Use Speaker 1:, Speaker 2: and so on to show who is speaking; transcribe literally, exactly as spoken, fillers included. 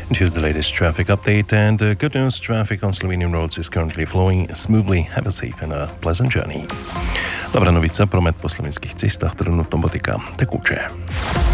Speaker 1: And here's the latest traffic update, and uh, good news, traffic on Slovenian roads is currently flowing smoothly. Have a safe and a pleasant journey. Dobrá novica, promet po slovenských cestách trenutno potýka tekúče.